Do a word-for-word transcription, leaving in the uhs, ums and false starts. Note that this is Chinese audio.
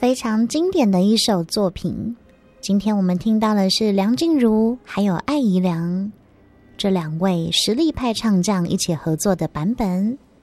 非常经典的一首作品。今天我们听到的是梁静茹还有艾怡良这两位实力派唱将一起合作的版本。